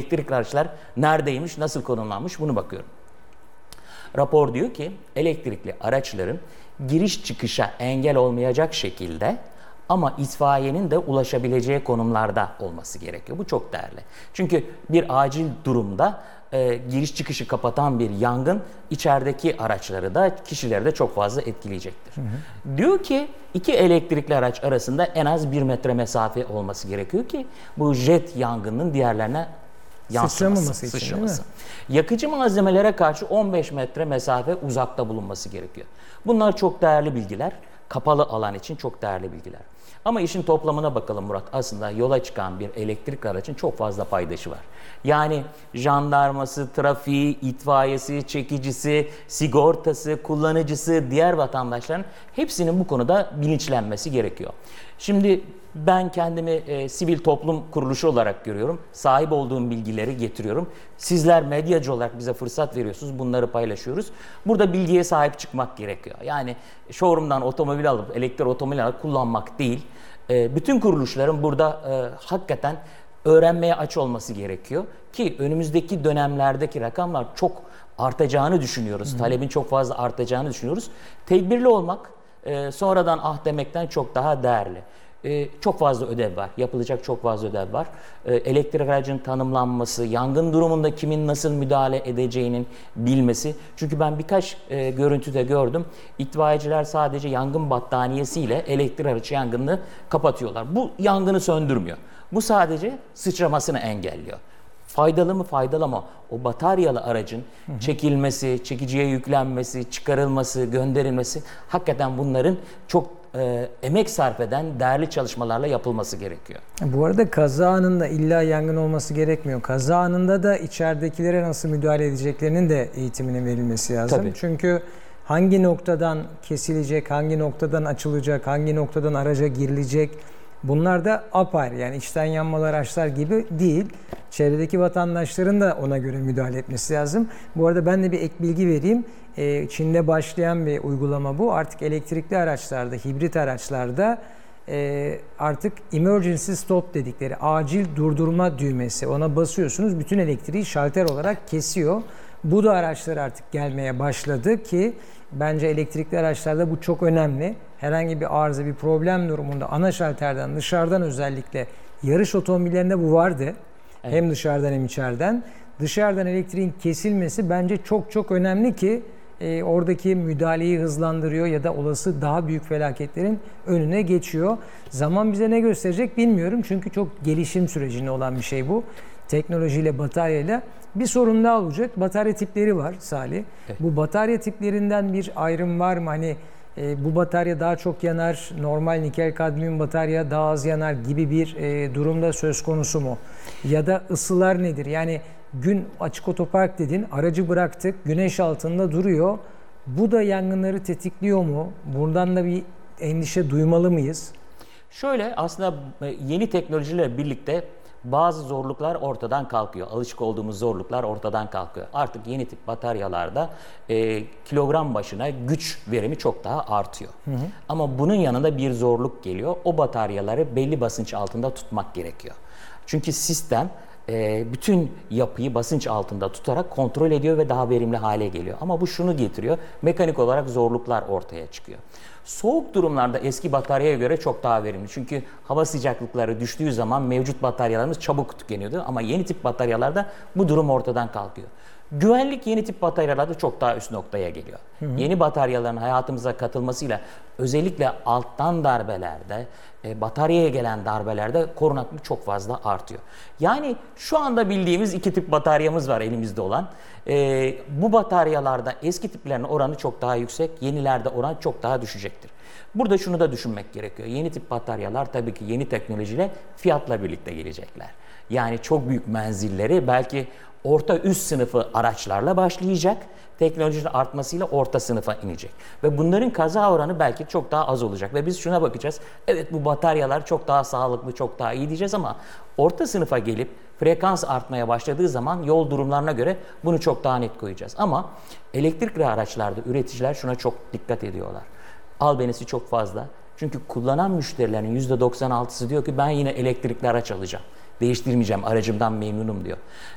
elektrikli araçlar neredeymiş, nasıl konumlanmış bunu bakıyorum. Rapor diyor ki elektrikli araçların giriş çıkışa engel olmayacak şekilde ama itfaiyenin de ulaşabileceği konumlarda olması gerekiyor. Bu çok değerli. Çünkü bir acil durumda giriş çıkışı kapatan bir yangın içerideki araçları da kişileri de çok fazla etkileyecektir. Diyor ki iki elektrikli araç arasında en az 1 metre mesafe olması gerekiyor ki bu jet yangının diğerlerine sıçraması. Yakıcı malzemelere karşı 15 metre mesafe uzakta bulunması gerekiyor. Bunlar çok değerli bilgiler. Kapalı alan için çok değerli bilgiler. Ama işin toplamına bakalım Murat. Aslında yola çıkan bir elektrik aracın çok fazla paydaşı var. Yani jandarması, trafiği, itfaiyesi, çekicisi, sigortası, kullanıcısı, diğer vatandaşların hepsinin bu konuda bilinçlenmesi gerekiyor. Şimdi ben kendimi sivil toplum kuruluşu olarak görüyorum. Sahip olduğum bilgileri getiriyorum. Sizler medyacı olarak bize fırsat veriyorsunuz. Bunları paylaşıyoruz. Burada bilgiye sahip çıkmak gerekiyor. Yani showroom'dan otomobil alıp, elektrikli otomobil alıp kullanmak değil. Bütün kuruluşların burada hakikaten öğrenmeye aç olması gerekiyor. Ki önümüzdeki dönemlerdeki rakamlar çok artacağını düşünüyoruz. Talebin çok fazla artacağını düşünüyoruz. Tedbirli olmak sonradan ah demekten çok daha değerli. Çok fazla ödev var. Yapılacak çok fazla ödev var. Elektrik aracının tanımlanması, yangın durumunda kimin nasıl müdahale edeceğinin bilmesi. Çünkü ben birkaç görüntüde gördüm. İtfaiyeciler sadece yangın battaniyesiyle elektrik aracı yangını kapatıyorlar. Bu yangını söndürmüyor. Bu sadece sıçramasını engelliyor. Faydalı mı? Faydalı ama o bataryalı aracın çekilmesi, çekiciye yüklenmesi, çıkarılması, gönderilmesi hakikaten bunların çok emek sarf eden değerli çalışmalarla yapılması gerekiyor. Bu arada kaza anında illa yangın olması gerekmiyor. Kaza anında da içeridekilere nasıl müdahale edeceklerinin de eğitiminin verilmesi lazım. Tabii. Çünkü hangi noktadan kesilecek, hangi noktadan açılacak, hangi noktadan araca girilecek, bunlar da apayrı. Yani içten yanmalı araçlar gibi değil. Çevredeki vatandaşların da ona göre müdahale etmesi lazım. Bu arada ben de bir ek bilgi vereyim. Çin'de başlayan bir uygulama bu. Artık elektrikli araçlarda, hibrit araçlarda artık emergency stop dedikleri acil durdurma düğmesi. Ona basıyorsunuz, bütün elektriği şalter olarak kesiyor. Bu da araçlar artık gelmeye başladı ki bence elektrikli araçlarda bu çok önemli. Herhangi bir arıza, bir problem durumunda ana şalterden, dışarıdan özellikle yarış otomobillerinde bu vardı. Evet. Hem dışarıdan hem içeriden. Dışarıdan elektriğin kesilmesi bence çok çok önemli ki oradaki müdahaleyi hızlandırıyor ya da olası daha büyük felaketlerin önüne geçiyor. Zaman bize ne gösterecek bilmiyorum çünkü çok gelişim sürecinde olan bir şey bu. Teknolojiyle, bataryayla. Bir sorun daha olacak. Batarya tipleri var Salih. Evet. Bu batarya tiplerinden bir ayrım var mı? Hani bu batarya daha çok yanar, normal nikel kadmiyum batarya daha az yanar gibi bir durumda söz konusu mu? Ya da ısılar nedir? Yani gün açık otopark dedin, aracı bıraktık, güneş altında duruyor. Bu da yangınları tetikliyor mu? Buradan da bir endişe duymalı mıyız? Şöyle aslında yeni teknolojilerle birlikte bazı zorluklar ortadan kalkıyor. Alışık olduğumuz zorluklar ortadan kalkıyor. Artık yeni tip bataryalarda kilogram başına güç verimi çok daha artıyor. Ama bunun yanında bir zorluk geliyor. O bataryaları belli basınç altında tutmak gerekiyor. Çünkü sistem bütün yapıyı basınç altında tutarak kontrol ediyor ve daha verimli hale geliyor. Ama bu şunu getiriyor, mekanik olarak zorluklar ortaya çıkıyor. Soğuk durumlarda eski bataryaya göre çok daha verimli. Çünkü hava sıcaklıkları düştüğü zaman mevcut bataryalarımız çabuk tükeniyordu. Ama yeni tip bataryalarda bu durum ortadan kalkıyor. Güvenlik yeni tip bataryalarda çok daha üst noktaya geliyor. Yeni bataryaların hayatımıza katılmasıyla özellikle alttan darbelerde, bataryaya gelen darbelerde korunaklık çok fazla artıyor. Yani şu anda bildiğimiz iki tip bataryamız var elimizde olan. Bu bataryalarda eski tiplerin oranı çok daha yüksek, yenilerde oran çok daha düşecektir. Burada şunu da düşünmek gerekiyor. Yeni tip bataryalar tabii ki yeni teknolojiyle fiyatla birlikte gelecekler. Yani çok büyük menzilleri belki orta üst sınıfı araçlarla başlayacak. Teknolojinin artmasıyla orta sınıfa inecek. Ve bunların kaza oranı belki çok daha az olacak. Ve biz şuna bakacağız. Evet bu bataryalar çok daha sağlıklı, çok daha iyi diyeceğiz ama orta sınıfa gelip frekans artmaya başladığı zaman yol durumlarına göre bunu çok daha net koyacağız. Ama elektrikli araçlarda üreticiler şuna çok dikkat ediyorlar. Albenisi çok fazla. Çünkü kullanan müşterilerin %96'sı diyor ki ben yine elektrikli araç alacağım. Değiştirmeyeceğim, aracımdan memnunum diyor.